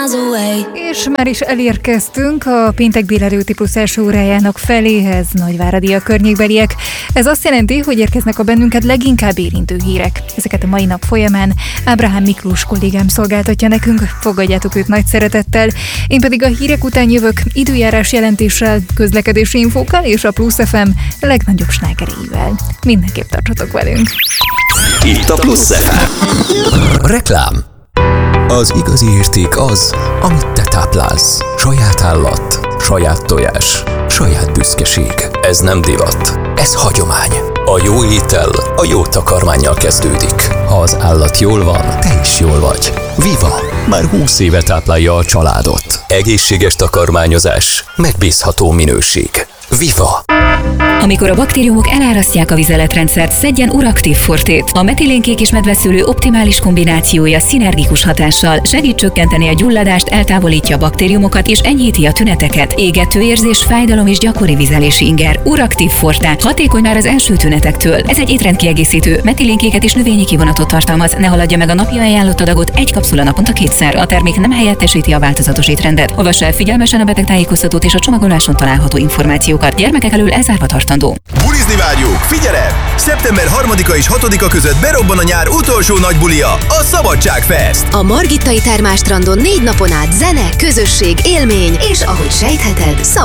miles away. És már is elérkeztünk a péntek délelőtti plusz első órájának feléhez, Nagyváradi a környékbeliek. Ez azt jelenti, hogy érkeznek a bennünket leginkább érintő hírek. Ezeket a mai nap folyamán Ábrahám Miklós kollégám szolgáltatja nekünk, fogadjátok őt nagy szeretettel. Én pedig a hírek után jövök időjárás jelentéssel, közlekedési infókkal és a Plusz FM legnagyobb slágereivel. Mindenképp tartsatok velünk! Itt a Plusz FM. Reklám. Az igazi érték az, amit te táplálsz. Saját állat, saját tojás, saját büszkeség. Ez nem divat, ez hagyomány. A jó étel a jó takarmánnyal kezdődik. Ha az állat jól van, te is jól vagy. Viva! Már 20 éve táplálja a családot. Egészséges takarmányozás, megbízható minőség. Viva! Amikor a baktériumok elárasztják a vizeletrendszert, szedjen Uraktív Fortét. A metilénkék és medveszülő optimális kombinációja szinergikus hatással segít csökkenteni a gyulladást, eltávolítja a baktériumokat és enyhíti a tüneteket. Égető érzés, fájdalom és gyakori vizelési inger. Uraktív Forte. Hatékony már az első tünetektől. Ez egy étrendkiegészítő, metilénkéket és növényi kivonatot tartalmaz. Ne haladja meg a napi ajánlott adagot, egy kapszula naponta 2-szer. A termék nem helyettesíti a változatos étrendet. Olvassa el figyelmesen a betegtájékoztatót és a csomagoláson található információkat. Gyermekek elől elzárva tartandó. Bulizni várjuk! Figyelem! Szeptember 3-a és 6-a között berobban a nyár utolsó nagy bulia, a Szabadságfest! A Margittai Termálstrandon 4 napon át zene, közösség, élmény és ahogy sejtheted,